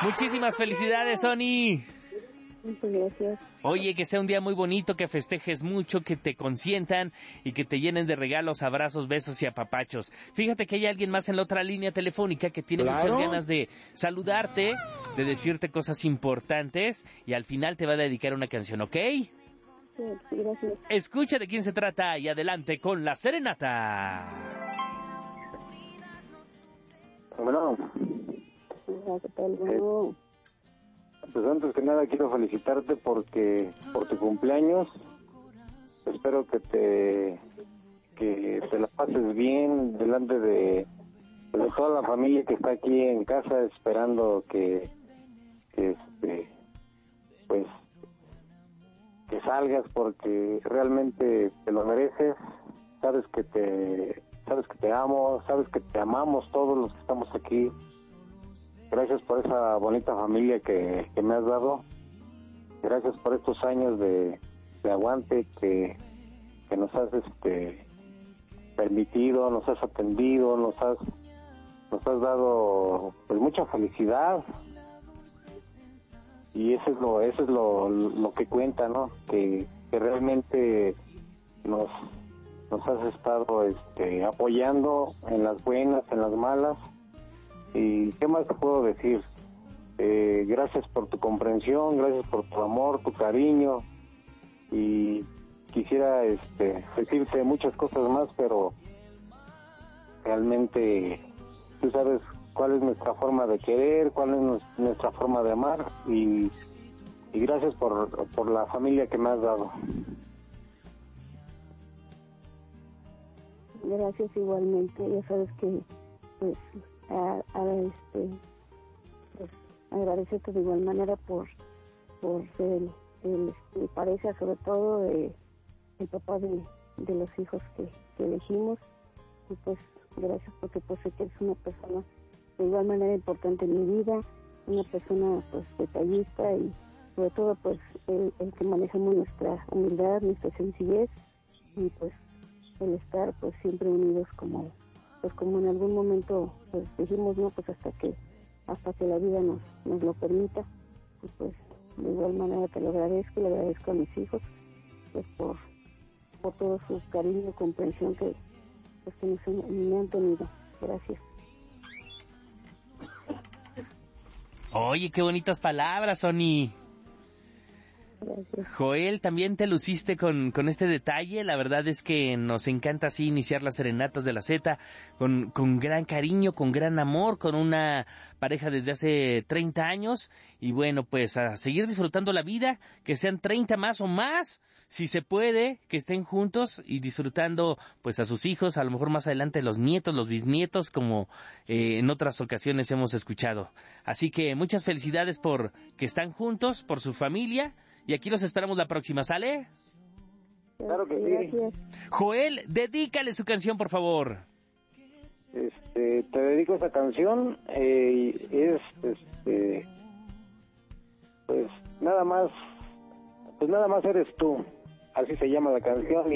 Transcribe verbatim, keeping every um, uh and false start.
Muchísimas felicidades, Sony. Muchas gracias. Oye, que sea un día muy bonito, que festejes mucho, que te consientan y que te llenen de regalos, abrazos, besos y apapachos. Fíjate que hay alguien más en la otra línea telefónica que tiene ¿Claro? muchas ganas de saludarte, de decirte cosas importantes y al final te va a dedicar una canción, ¿ok? Sí, gracias. Escucha de quién se trata y adelante con la serenata. Bueno, Hola, ¿qué tal? Bueno, pues antes que nada quiero felicitarte porque por tu cumpleaños. Espero que te que te la pases bien delante de, de toda la familia que está aquí en casa esperando que, que este pues que salgas porque realmente te lo mereces. Sabes que te sabes que te amo, sabes que te amamos todos los que estamos aquí. Gracias por esa bonita familia que, que me has dado. Gracias por estos años de, de aguante que, que nos has este permitido, nos has atendido, nos has nos has dado pues mucha felicidad. Y eso es lo eso es lo, lo que cuenta, ¿no? Que, que realmente nos nos has estado este apoyando en las buenas, en las malas. Y qué más te puedo decir. Eh, gracias por tu comprensión, gracias por tu amor, tu cariño, y quisiera este decirte muchas cosas más, pero realmente tú sabes cuál es nuestra forma de querer, cuál es nuestra forma de amar, y, y gracias por, por la familia que me has dado. gracias igualmente. Ya sabes que, pues, a, a este, pues, agradecerte de igual manera por, por ser el, el, mi pareja, sobre todo eh, el papá de, de los hijos que, que elegimos. Y pues, gracias porque pues sé que eres una persona de igual manera importante en mi vida, una persona pues detallista y sobre todo pues el, el que manejamos nuestra humildad, nuestra sencillez y pues el estar pues siempre unidos como pues como en algún momento pues dijimos no pues hasta que hasta que la vida nos nos lo permita. Y pues de igual manera te lo agradezco, le agradezco a mis hijos pues por por todo su cariño y comprensión que pues que nos, me han tenido. Gracias. Oye, qué bonitas palabras, Sony. Gracias. Joel, también te luciste con, con este detalle. La verdad es que nos encanta así iniciar las serenatas de la Z con, con gran cariño, con gran amor, con una pareja desde hace treinta años. Y bueno, pues a seguir disfrutando la vida, que sean treinta más o más, si se puede, que estén juntos y disfrutando pues a sus hijos, a lo mejor más adelante los nietos, los bisnietos, como eh, en otras ocasiones hemos escuchado. Así que muchas felicidades por que están juntos, por su familia. Y aquí los esperamos la próxima, ¿sale? Claro que sí. Gracias. Joel, dedícale su canción, por favor. Este, te dedico esa canción, eh, y es, este, pues nada más, pues nada más eres tú, así se llama la canción.